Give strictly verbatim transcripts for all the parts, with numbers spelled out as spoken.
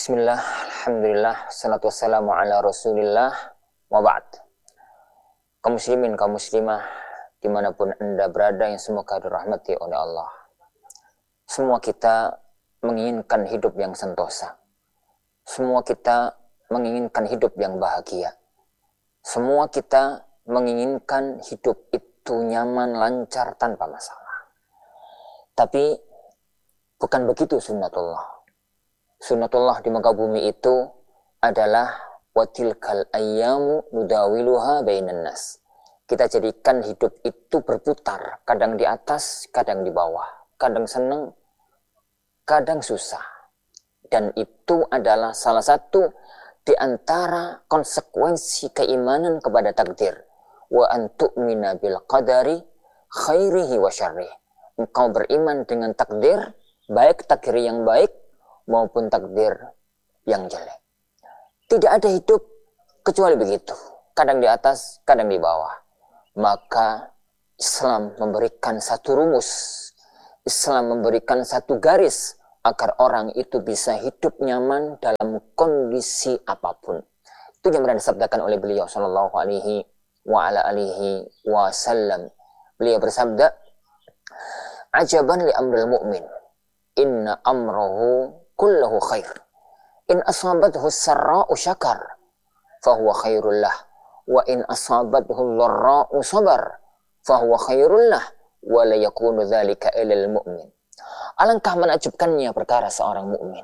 Bismillah, alhamdulillah, salatu wassalamu ala rasulillah, wa ba'd. Kaum muslimin, kaum muslimah, dimanapun anda berada yang semoga dirahmati oleh Allah. Semua kita menginginkan hidup yang sentosa. Semua kita menginginkan hidup yang bahagia. Semua kita menginginkan hidup itu nyaman, lancar, tanpa masalah. Tapi bukan begitu sunnatullah. Sunnatullah di muka bumi itu adalah watilkal ayyamu nudawiluha bainan nas. Kita jadikan hidup itu berputar, kadang di atas, kadang di bawah, kadang senang, kadang susah. Dan itu adalah salah satu di antara konsekuensi keimanan kepada takdir. Wa an tu'mina bil qadari khairihi wa syarrih. Engkau beriman dengan takdir, baik takdir yang baik maupun takdir yang jelek. Tidak ada hidup kecuali begitu. Kadang di atas, kadang di bawah. Maka Islam memberikan satu rumus. Islam memberikan satu garis agar orang itu bisa hidup nyaman dalam kondisi apapun. Itu yang pernah disabdakan oleh beliau sallallahu alaihi wa ala alihi wasallam. Beliau bersabda, "Ajaban li amril mu'min. Inna amrahu kullahu khair. In asabathu sarra'u syakar, fahuwa khairul lah. Wa in asabathu dharra'u sabar, fahuwa khairul lah. Wa la yakunu dhalika ilal mu'min." Alangkah menakjubkannya perkara seorang mukmin.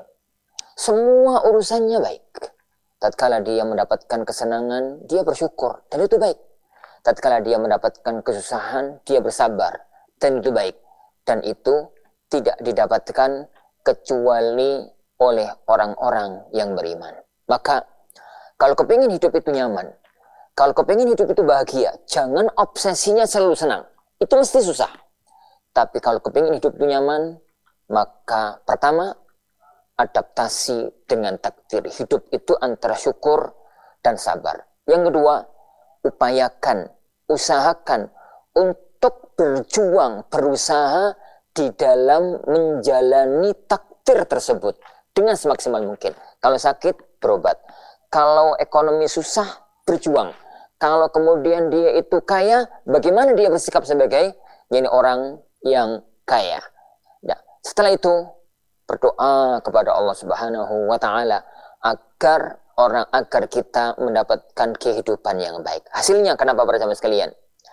Semua urusannya baik. Tatkala dia mendapatkan kesenangan, dia bersyukur, dan itu baik. Tatkala dia mendapatkan kesusahan, dia bersabar, dan itu baik. Dan itu tidak didapatkan kecuali oleh orang-orang yang beriman. Maka kalau kepingin hidup itu nyaman, kalau kepingin hidup itu bahagia, jangan obsesinya selalu senang. Itu mesti susah. Tapi kalau kepingin hidup itu nyaman, maka pertama, adaptasi dengan takdir. Hidup itu antara syukur dan sabar. Yang kedua, upayakan, usahakan untuk berjuang, berusaha di dalam menjalani takdir tersebut dengan semaksimal mungkin. Kalau sakit, berobat. Kalau ekonomi susah, berjuang. Kalau kemudian dia itu kaya, bagaimana dia bersikap sebagai jadi orang yang kaya. Nah, setelah itu berdoa kepada Allah Subhanahu wa taala agar orang agar kita mendapatkan kehidupan yang baik. Hasilnya kenapa para jamaah sekalian?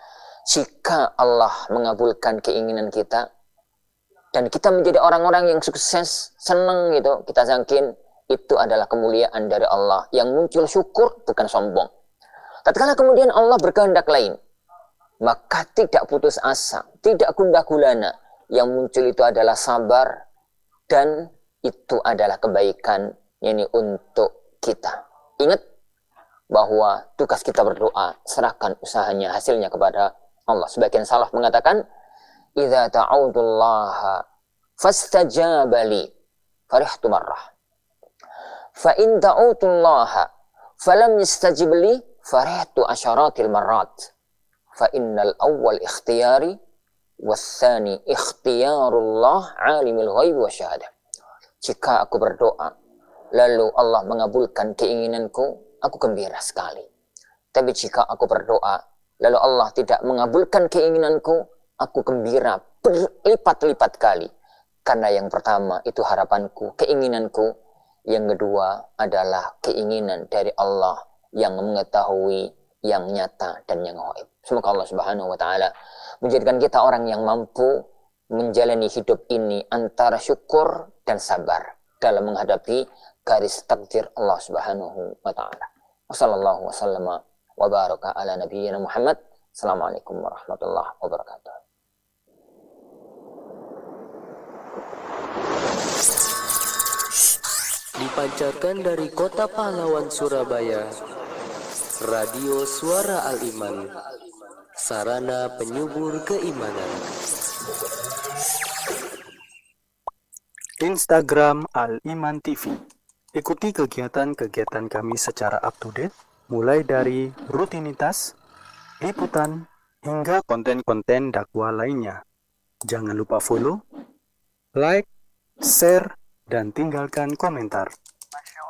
Jika Allah mengabulkan keinginan kita dan kita menjadi orang-orang yang sukses, senang gitu, kita yakin itu adalah kemuliaan dari Allah. Yang muncul syukur, bukan sombong. Tatkala kemudian Allah berkehendak lain, maka tidak putus asa, tidak gundah gulana. Yang muncul itu adalah sabar, dan itu adalah kebaikan ini untuk kita. Ingat bahwa tugas kita berdoa, serahkan usahanya, hasilnya kepada Allah. Sebagian salaf mengatakan, "Idza ta'udullaha fastajaba li farihtu marrah. Fa in ta'udullaha falam yastajib li farihtu asyaratil marrat. Fa innal awwal ikhtiyari wathani ikhtiyarullah alimul ghaib wa syahadah." Jika aku berdoa lalu Allah mengabulkan keinginanku, aku gembira sekali. Tapi jika aku berdoa lalu Allah tidak mengabulkan keinginanku, aku gembira berlipat-lipat kali. Karena yang pertama itu harapanku, keinginanku. Yang kedua adalah keinginan dari Allah yang mengetahui yang nyata dan yang gaib. Semoga Allah Subhanahu wa taala menjadikan kita orang yang mampu menjalani hidup ini antara syukur dan sabar dalam menghadapi garis takdir Allah Subhanahu wa taala. Wassallallahu wasallama wa baraka ala nabiyyina Muhammad. Assalamualaikum warahmatullahi wabarakatuh. Dipancarkan dari Kota Pahlawan Surabaya, Radio Suara Al-Iman, sarana penyubur keimanan. Instagram Al-Iman T V. Ikuti kegiatan-kegiatan kami secara up to date, mulai dari rutinitas, liputan, hingga konten-konten dakwah lainnya. Jangan lupa follow, like, share, dan tinggalkan komentar.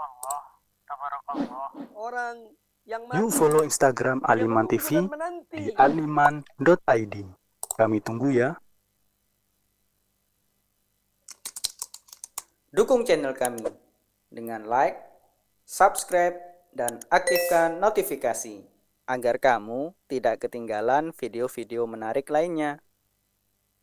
orang yang mati. Yuk follow Instagram Aliman T V di aliman dot i d. Kami tunggu ya. Dukung channel kami dengan like, subscribe, dan aktifkan notifikasi agar kamu tidak ketinggalan video-video menarik lainnya.